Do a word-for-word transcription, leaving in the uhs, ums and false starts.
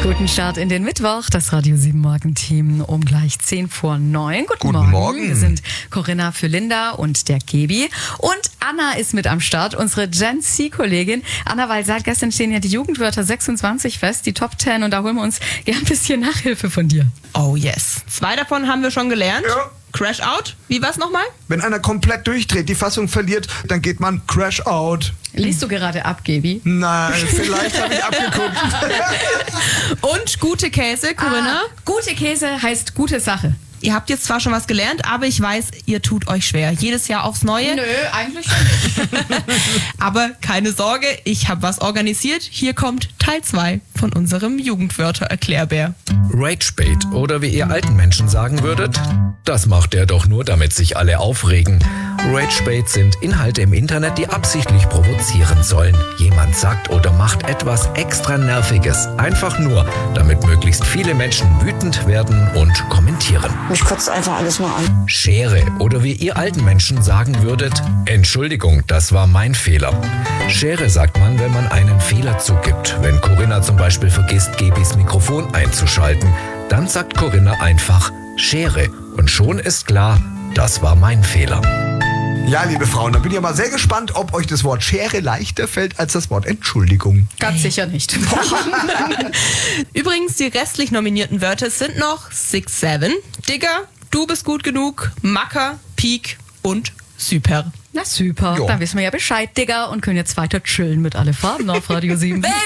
Guten Start in den Mittwoch, das Radio sieben Morgenteam um gleich zehn vor neun. Guten, Guten Morgen. Morgen. Wir sind Corinna für Linda und der Gebi. Und Anna ist mit am Start, unsere Gen Z-Kollegin. Anna, weil seit gestern stehen ja die Jugendwörter sechsundzwanzig fest, die Top zehn. Und da holen wir uns gern ein bisschen Nachhilfe von dir. Oh yes. Zwei davon haben wir schon gelernt. Ja. Crash out. Wie war's nochmal? Wenn einer komplett durchdreht, die Fassung verliert, dann geht man Crash out. Liest du gerade ab, Gebi? Nein, vielleicht habe ich abgeguckt. Und gute Käse, Corinna. Ah, gute Käse heißt gute Sache. Ihr habt jetzt zwar schon was gelernt, aber ich weiß, ihr tut euch schwer. Jedes Jahr aufs Neue. Nö, eigentlich schon nicht. Aber keine Sorge, ich habe was organisiert. Hier kommt Teil zwei von unserem Jugendwörter-Erklärbär. Ragebait oder wie ihr alten Menschen sagen würdet, das macht er doch nur, damit sich alle aufregen. Ragebait sind Inhalte im Internet, die absichtlich provozieren sollen. Jemand sagt oder macht etwas extra Nerviges, einfach nur, damit möglichst viele Menschen wütend werden und kommentieren. Mich kotzt einfach alles mal an. Schere oder wie ihr alten Menschen sagen würdet, Entschuldigung, das war mein Fehler. Schere sagt man, wenn man einen Fehler zugibt. Wenn Corinna zum Beispiel vergisst, Gebis Mikrofon einzuschalten, dann sagt Corinna einfach Schere. Und schon ist klar, das war mein Fehler. Ja, liebe Frauen, da bin ich mal sehr gespannt, ob euch das Wort Schere leichter fällt als das Wort Entschuldigung. Ganz sicher nicht. Übrigens, die restlich nominierten Wörter sind noch Six Seven, Digger, Du bist gut genug, Macker, Peak und Super. Na super, Jo. dann wissen wir ja Bescheid, Digga, und können jetzt weiter chillen mit alle Farben auf Radio sieben.